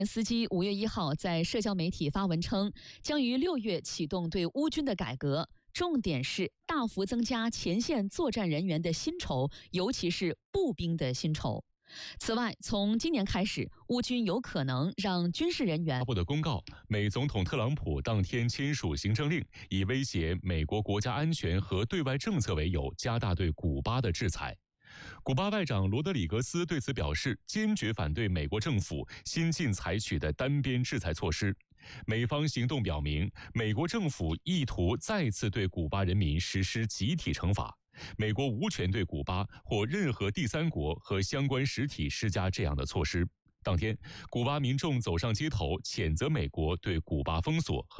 斯基5月1号在社交媒体发文称，将于6月启动对乌军的改革，重点是大幅增加前线作战人员的薪酬，尤其是步兵的薪酬。此外，从今年开始，乌军有可能让军事人员发布的公告，美总统特朗普当天签署行政令，以威胁美国国家安全和对外政策为由，加大对古巴的制裁。古巴外长罗德里格斯对此表示，坚决反对美国政府新近采取的单边制裁措施。美方行动表明，美国政府意图再次对古巴人民实施集体惩罚。美国无权对古巴或任何第三国和相关实体施加这样的措施。当天，古巴民众走上街头，谴责美国对古巴封锁和